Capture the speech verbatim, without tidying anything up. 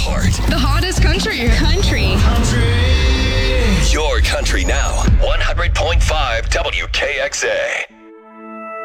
heart. The hottest country. Country. Your country now. one hundred point five W K X A.